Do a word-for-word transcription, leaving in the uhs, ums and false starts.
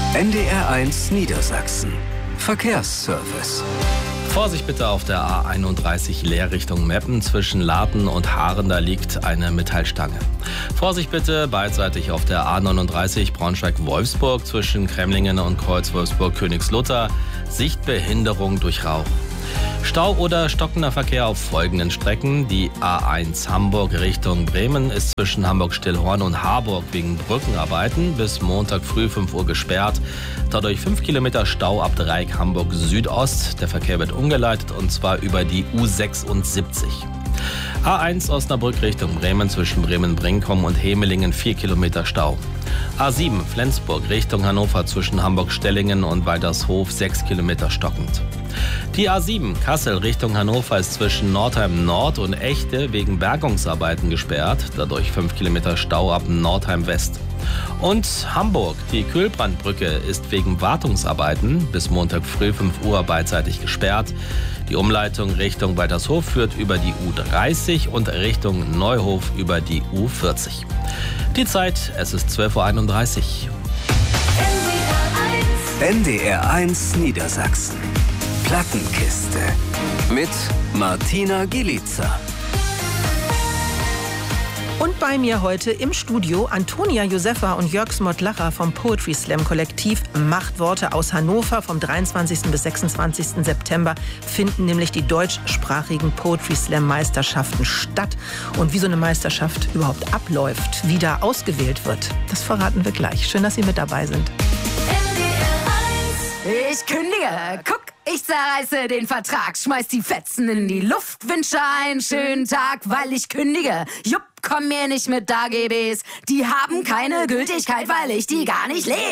N D R eins Niedersachsen. Verkehrsservice. Vorsicht bitte auf der A einunddreißig Leerrichtung Meppen. Zwischen Laden und Haaren, da liegt eine Metallstange. Vorsicht bitte beidseitig auf der A neununddreißig Braunschweig-Wolfsburg zwischen Kremlingen und Kreuz Wolfsburg-Königslutter. Sichtbehinderung durch Rauch. Stau oder stockender Verkehr auf folgenden Strecken. Die A eins Hamburg Richtung Bremen ist zwischen Hamburg-Stillhorn und Harburg wegen Brückenarbeiten bis Montag früh fünf Uhr gesperrt. Dadurch fünf Kilometer Stau ab Dreieck Hamburg Südost. Der Verkehr wird umgeleitet und zwar über die U sechsundsiebzig. A eins Osnabrück Richtung Bremen zwischen Bremen-Brinkum und Hemelingen vier Kilometer Stau. A sieben Flensburg Richtung Hannover zwischen Hamburg-Stellingen und Waltershof sechs Kilometer stockend. Die A sieben Kassel Richtung Hannover ist zwischen Nordheim Nord und Echte wegen Bergungsarbeiten gesperrt, dadurch fünf Kilometer Stau ab Nordheim West. Und Hamburg, die Kühlbrandbrücke ist wegen Wartungsarbeiten bis Montag früh fünf Uhr beidseitig gesperrt. Die Umleitung Richtung Waltershof führt über die U dreißig und Richtung Neuhof über die U vierzig. Die Zeit, es ist zwölf Uhr einunddreißig. N D R eins Niedersachsen. Plattenkiste. Mit Martina Gilica. Und bei mir heute im Studio Antonia Josefa und Jörg Smotlacher vom Poetry Slam Kollektiv Machtworte aus Hannover. Vom dreiundzwanzigsten bis sechsundzwanzigsten September finden nämlich die deutschsprachigen Poetry Slam Meisterschaften statt. Und wie so eine Meisterschaft überhaupt abläuft, wie da ausgewählt wird, das verraten wir gleich. Schön, dass Sie mit dabei sind. Ich kündige, guck, ich zerreiße den Vertrag, schmeiß die Fetzen in die Luft, wünsche einen schönen Tag, weil ich kündige. Jupp, komm mir nicht mit A G Bs, die haben keine Gültigkeit, weil ich die gar nicht lese.